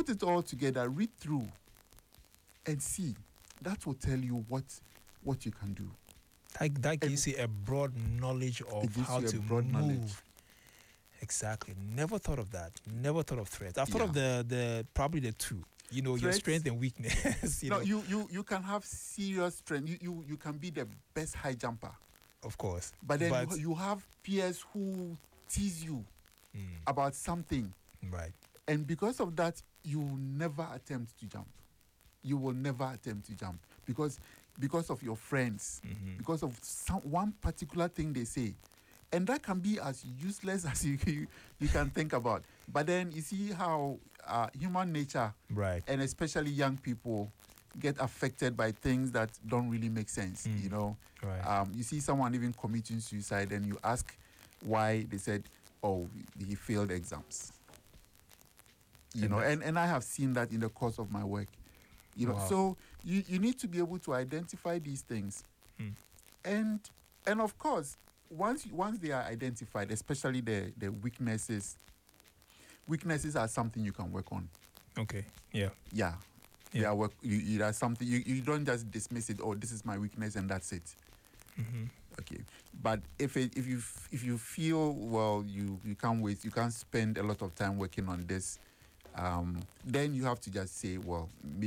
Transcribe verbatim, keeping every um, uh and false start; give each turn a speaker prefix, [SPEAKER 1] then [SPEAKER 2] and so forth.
[SPEAKER 1] put it all together, read through, and see. That will tell you what what you can do.
[SPEAKER 2] That, that gives you a broad knowledge of how to
[SPEAKER 1] broad
[SPEAKER 2] move.
[SPEAKER 1] Knowledge.
[SPEAKER 2] Exactly. Never thought of that. Never thought of threats. I've thought
[SPEAKER 1] Yeah.
[SPEAKER 2] of the the probably the two. You know, your
[SPEAKER 1] Threats-
[SPEAKER 2] strength and weakness. You
[SPEAKER 1] no,
[SPEAKER 2] know,
[SPEAKER 1] you, you you can have serious strength. You, you you can be the best high jumper,
[SPEAKER 2] of course.
[SPEAKER 1] but then
[SPEAKER 2] But-
[SPEAKER 1] you, you have peers who tease you
[SPEAKER 2] Mm,
[SPEAKER 1] about something,
[SPEAKER 2] right.
[SPEAKER 1] and because of that, you will never attempt to jump. You will never attempt to jump because because of your friends,
[SPEAKER 2] Mhm.
[SPEAKER 1] because of some one particular thing they say, and that can be as useless as you you, you can think about. But then you see how uh, human nature,
[SPEAKER 2] Right.
[SPEAKER 1] and especially young people, get affected by things that don't really make sense.
[SPEAKER 2] Mm.
[SPEAKER 1] You know,
[SPEAKER 2] Right.
[SPEAKER 1] um, you see someone even committing suicide, and you ask why. They said, "Oh, he failed exams." You
[SPEAKER 2] And
[SPEAKER 1] know,
[SPEAKER 2] that's-
[SPEAKER 1] and, and I have seen that in the course of my work. You know,
[SPEAKER 2] Wow.
[SPEAKER 1] so you, you need to be able to identify these things,
[SPEAKER 2] Hmm.
[SPEAKER 1] and and of course, once you- once they are identified, especially the the weaknesses, weaknesses are something you can work on.
[SPEAKER 2] Okay. Yeah.
[SPEAKER 1] Yeah, they
[SPEAKER 2] Yeah.
[SPEAKER 1] are work. You, you are something you, you don't just dismiss it. Oh, this is my weakness, and that's it.
[SPEAKER 2] Hmm.
[SPEAKER 1] Okay, but if it, if you f- if you feel well, you you can't waste, you can't spend a lot of time working on this, um, then you have to just say, well,